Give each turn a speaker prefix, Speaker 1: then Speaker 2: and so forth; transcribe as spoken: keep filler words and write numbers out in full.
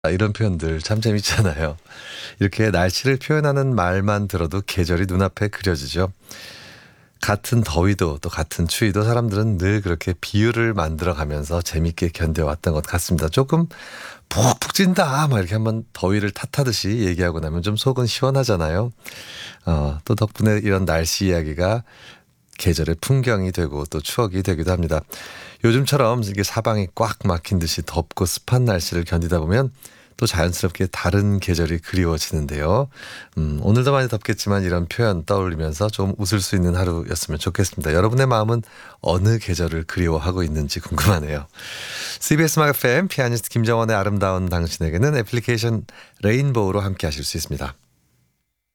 Speaker 1: 아, 이런 표현들 참 재밌잖아요. 이렇게 날씨를 표현하는 말만 들어도 계절이 눈앞에 그려지죠. 같은 더위도 또 같은 추위도 사람들은 늘 그렇게 비유를 만들어 가면서 재밌게 견뎌왔던 것 같습니다. 조금 푹푹 찐다 막 이렇게 한번 더위를 탓하듯이 얘기하고 나면 좀 속은 시원하잖아요. 어, 또 덕분에 이런 날씨 이야기가 계절의 풍경이 되고 또 추억이 되기도 합니다. 요즘처럼 이게 사방이 꽉 막힌 듯이 덥고 습한 날씨를 견디다 보면 또 자연스럽게 다른 계절이 그리워지는데요. 음, 오늘도 많이 덥겠지만 이런 표현 떠올리면서 좀 웃을 수 있는 하루였으면 좋겠습니다. 여러분의 마음은 어느 계절을 그리워하고 있는지 궁금하네요. 씨비에스 음악 에프엠 피아니스트 김정원의 아름다운 당신에게는 애플리케이션 레인보우로 함께 하실 수 있습니다.